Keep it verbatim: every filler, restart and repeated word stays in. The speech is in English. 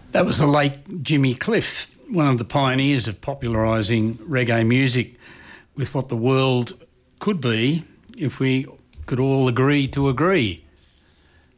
That was the late Jimmy Cliff, one of the pioneers of popularising reggae music with what the world could be if we could all agree to agree.